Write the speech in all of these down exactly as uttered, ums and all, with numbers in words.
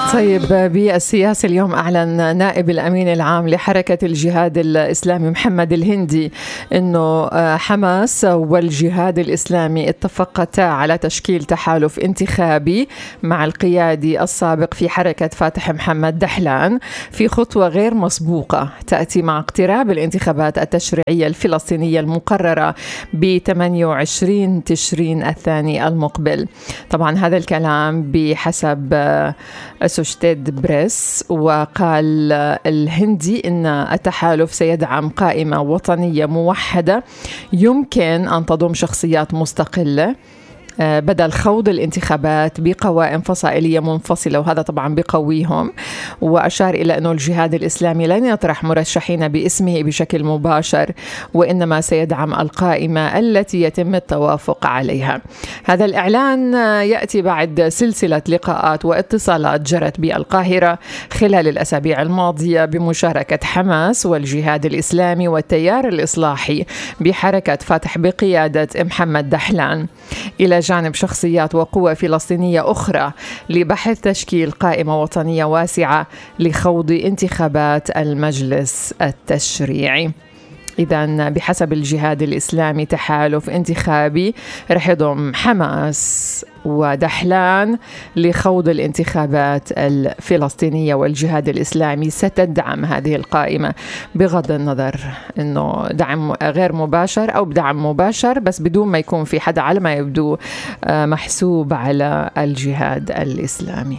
طيب، بالسياسة اليوم أعلن نائب الأمين العام لحركة الجهاد الإسلامي محمد الهندي أنه حماس والجهاد الإسلامي اتفقتا على تشكيل تحالف انتخابي مع القيادي السابق في حركة فاتح محمد دحلان في خطوة غير مسبوقة تأتي مع اقتراب الانتخابات التشريعية الفلسطينية المقررة ب ثمانية وعشرين تشرين الثاني المقبل. طبعا هذا الكلام بحسب أسوشيتد بريس، وقال الهندي إن التحالف سيدعم قائمة وطنية موحدة يمكن أن تضم شخصيات مستقلة بدل خوض الانتخابات بقوائم فصائلية منفصلة، وهذا طبعا بقويهم. وأشار إلى أنه الجهاد الإسلامي لن يطرح مرشحين باسمه بشكل مباشر، وإنما سيدعم القائمة التي يتم التوافق عليها. هذا الإعلان يأتي بعد سلسلة لقاءات واتصالات جرت بالقاهرة خلال الأسابيع الماضية بمشاركة حماس والجهاد الإسلامي والتيار الإصلاحي بحركة فتح بقيادة محمد دحلان، إلى جانب شخصيات وقوى فلسطينية أخرى لبحث تشكيل قائمة وطنية واسعة لخوض انتخابات المجلس التشريعي. إذن بحسب الجهاد الإسلامي تحالف انتخابي رح يضم حماس ودحلان لخوض الانتخابات الفلسطينية، والجهاد الإسلامي ستدعم هذه القائمة بغض النظر إنه دعم غير مباشر أو بدعم مباشر، بس بدون ما يكون في حدا على ما يبدو محسوب على الجهاد الإسلامي.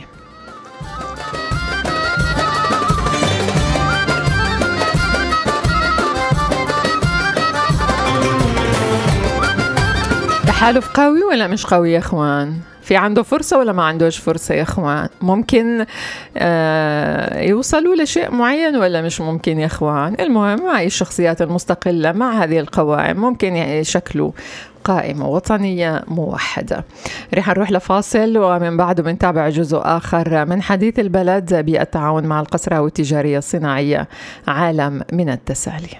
تحالف قوي ولا مش قوي يا اخوان؟ في عنده فرصة ولا ما عندوش فرصة يا اخوان؟ ممكن آه يوصلوا لشيء معين ولا مش ممكن يا اخوان؟ المهم هاي الشخصيات المستقلة مع هذه القوائم ممكن يشكلوا قائمة وطنية موحدة. رح نروح لفاصل ومن بعده بنتابع جزء آخر من حديث البلد بالتعاون مع القصراوي التجارية الصناعية، عالم من التسالي.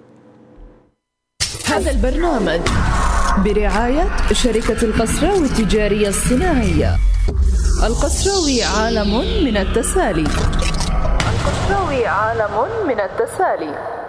هذا البرنامج برعاية شركة القصراوي التجارية الصناعية. القصراوي عالم من التسالي. القصراوي عالم من التسالي.